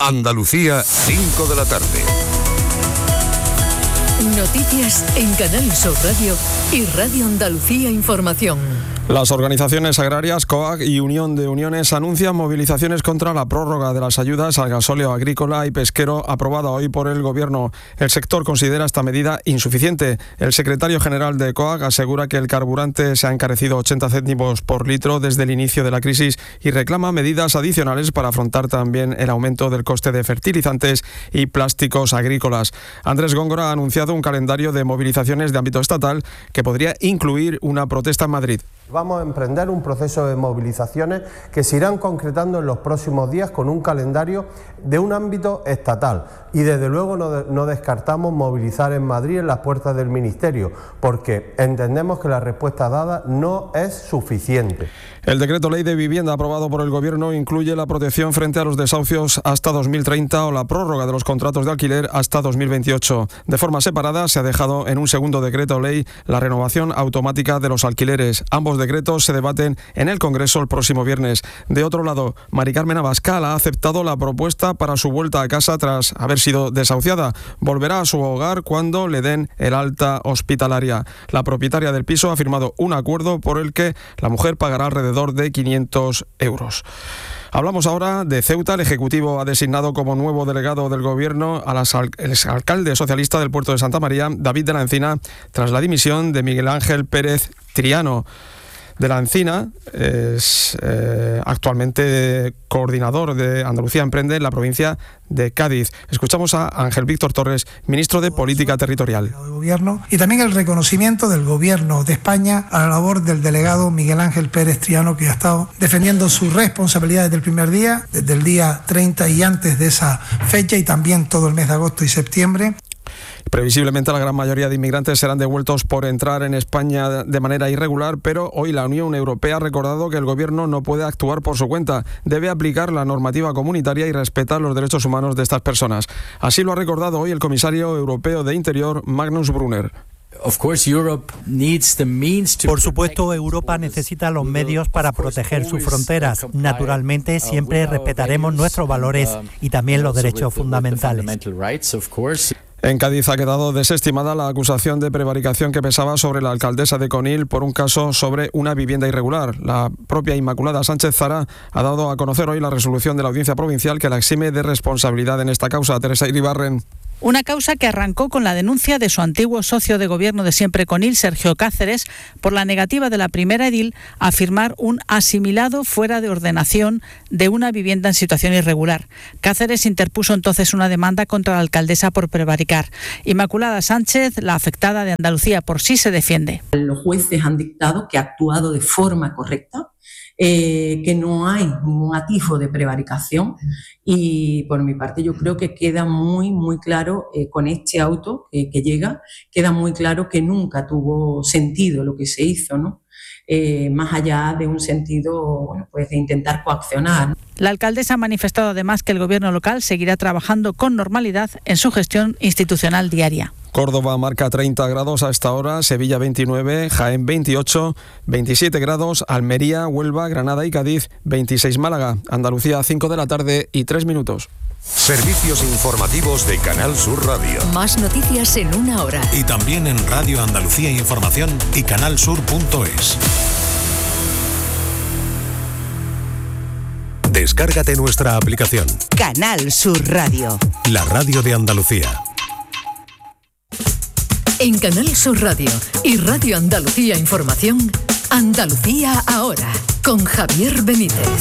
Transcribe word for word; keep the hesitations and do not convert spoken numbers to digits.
Andalucía, cinco de la tarde. Noticias en Canal Sur Radio y Radio Andalucía Información. Las organizaciones agrarias C O A G y Unión de Uniones anuncian movilizaciones contra la prórroga de las ayudas al gasóleo agrícola y pesquero aprobada hoy por el Gobierno. El sector considera esta medida insuficiente. El secretario general de C O A G asegura que el carburante se ha encarecido ochenta céntimos por litro desde el inicio de la crisis y reclama medidas adicionales para afrontar también el aumento del coste de fertilizantes y plásticos agrícolas. Andrés Góngora ha anunciado un calendario de movilizaciones de ámbito estatal que podría incluir una protesta en Madrid. Vamos a emprender un proceso de movilizaciones que se irán concretando en los próximos días con un calendario de un ámbito estatal. Y desde luego no, de, no descartamos movilizar en Madrid en las puertas del Ministerio, porque entendemos que la respuesta dada no es suficiente. El decreto ley de vivienda aprobado por el Gobierno incluye la protección frente a los desahucios hasta dos mil treinta o la prórroga de los contratos de alquiler hasta dos mil veintiocho. De forma separada se ha dejado en un segundo decreto ley la renovación automática de los alquileres. Ambos decretos se debaten en el Congreso el próximo viernes. De otro lado, Mari Carmen Abascal ha aceptado la propuesta para su vuelta a casa tras haber sido desahuciada. Volverá a su hogar cuando le den el alta hospitalaria. La propietaria del piso ha firmado un acuerdo por el que la mujer pagará alrededor de quinientos euros. Hablamos ahora de Ceuta. El Ejecutivo ha designado como nuevo delegado del Gobierno al alcalde socialista del puerto de Santa María, David de la Encina, tras la dimisión de Miguel Ángel Pérez Triano. De la Encina es eh, actualmente coordinador de Andalucía Emprende en la provincia de Cádiz. Escuchamos a Ángel Víctor Torres, ministro de Política Territorial. De Gobierno, y también el reconocimiento del Gobierno de España a la labor del delegado Miguel Ángel Pérez Triano, que ha estado defendiendo su responsabilidad desde el primer día, desde el día treinta y antes de esa fecha, y también todo el mes de agosto y septiembre. Previsiblemente la gran mayoría de inmigrantes serán devueltos por entrar en España de manera irregular, pero hoy la Unión Europea ha recordado que el Gobierno no puede actuar por su cuenta. Debe aplicar la normativa comunitaria y respetar los derechos humanos de estas personas. Así lo ha recordado hoy el comisario europeo de Interior, Magnus Brunner. Por supuesto, Europa necesita los medios para proteger sus fronteras. Naturalmente, siempre respetaremos nuestros valores y también los derechos fundamentales. En Cádiz ha quedado desestimada la acusación de prevaricación que pesaba sobre la alcaldesa de Conil por un caso sobre una vivienda irregular. La propia Inmaculada Sánchez Zara ha dado a conocer hoy la resolución de la Audiencia Provincial que la exime de responsabilidad en esta causa. Teresa Iribarren. Una causa que arrancó con la denuncia de su antiguo socio de gobierno de siempre Conil, Sergio Cáceres, por la negativa de la primera edil a firmar un asimilado fuera de ordenación de una vivienda en situación irregular. Cáceres interpuso entonces una demanda contra la alcaldesa por prevaricar. Inmaculada Sánchez, la afectada de Andalucía, por sí se defiende. Los jueces han dictado que ha actuado de forma correcta, Eh, que no hay ningún atisbo de prevaricación, y por mi parte yo creo que queda muy muy claro eh, con este auto eh, que llega, queda muy claro que nunca tuvo sentido lo que se hizo, ¿no? Eh, más allá de un sentido, bueno, pues de intentar coaccionar. La alcaldesa ha manifestado además que el gobierno local seguirá trabajando con normalidad en su gestión institucional diaria. Córdoba marca treinta grados a esta hora, Sevilla veintinueve, Jaén veintiocho, veintisiete grados, Almería, Huelva, Granada y Cádiz veintiséis, Málaga, Andalucía cinco de la tarde y tres minutos. Servicios informativos de Canal Sur Radio. Más noticias en una hora. Y también en Radio Andalucía Información y canalsur punto es. Descárgate nuestra aplicación. Canal Sur Radio. La radio de Andalucía. En Canal Sur Radio y Radio Andalucía Información, Andalucía ahora, con Javier Benítez.